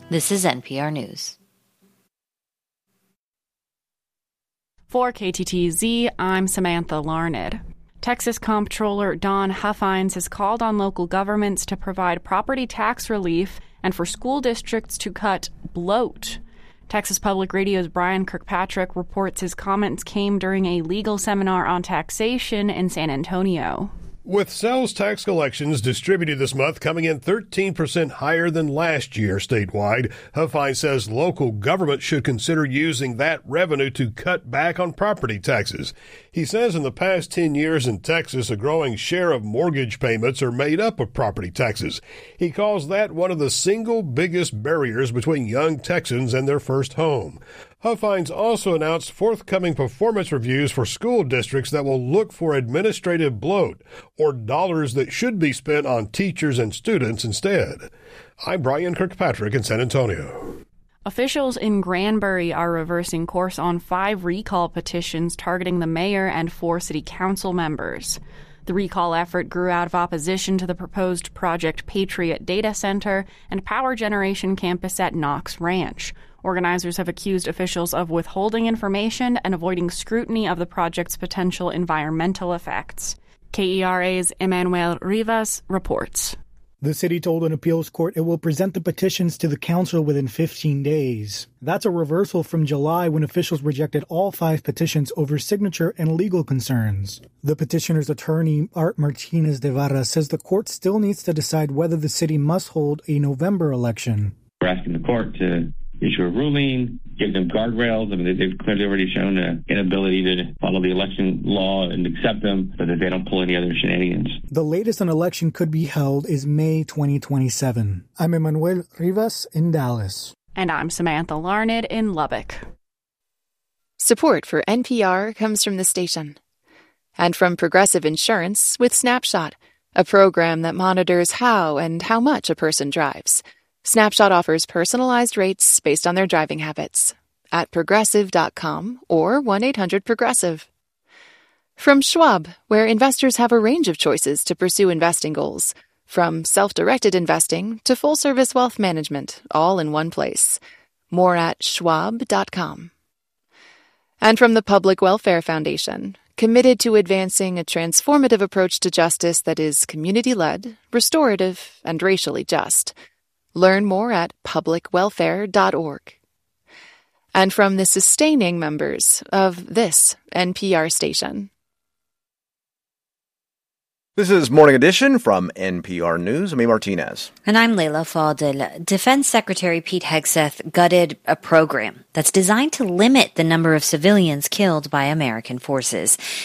This is NPR News. For KTTZ, I'm Samantha Larned. Texas Comptroller Don Huffines has called on local governments to provide property tax relief and for school districts to cut bloat. Texas Public Radio's Brian Kirkpatrick reports his comments came during a legal seminar on taxation in San Antonio. With sales tax collections distributed this month coming in 13% higher than last year statewide, Huffines says local government should consider using that revenue to cut back on property taxes. He says in the past 10 years in Texas, a growing share of mortgage payments are made up of property taxes. He calls that one of the single biggest barriers between young Texans and their first home. Huffines also announced forthcoming performance reviews for school districts that will look for administrative bloat, or dollars that should be spent on teachers and students instead. I'm Brian Kirkpatrick in San Antonio. Officials in Granbury are reversing course on 5 recall petitions targeting the mayor and 4 city council members. The recall effort grew out of opposition to the proposed Project Patriot data center and power generation campus at Knox Ranch. Organizers have accused officials of withholding information and avoiding scrutiny of the project's potential environmental effects. KERA's Emmanuel Rivas reports. The city told an appeals court it will present the petitions to the council within 15 days. That's a reversal from July when officials rejected all 5 petitions over signature and legal concerns. The petitioner's attorney, Art Martinez de Varra, says the court still needs to decide whether the city must hold a November election. We're asking the court to issue a ruling, give them guardrails. I mean, they've clearly already shown an inability to follow the election law and accept them so that they don't pull any other shenanigans. The latest an election could be held is May 2027. I'm Emmanuel Rivas in Dallas. And I'm Samantha Larned in Lubbock. Support for NPR comes from the station. And from Progressive Insurance with Snapshot, a program that monitors how and how much a person drives. Snapshot offers personalized rates based on their driving habits at Progressive.com or 1-800-PROGRESSIVE. From Schwab, where investors have a range of choices to pursue investing goals, from self-directed investing to full-service wealth management, all in one place. More at Schwab.com. And from the Public Welfare Foundation, committed to advancing a transformative approach to justice that is community-led, restorative, and racially just. Learn more at publicwelfare.org. And from the sustaining members of this NPR station. This is Morning Edition from NPR News. I'm A. Martinez. And I'm Leila Fadel. Defense Secretary Pete Hegseth gutted a program that's designed to limit the number of civilians killed by American forces.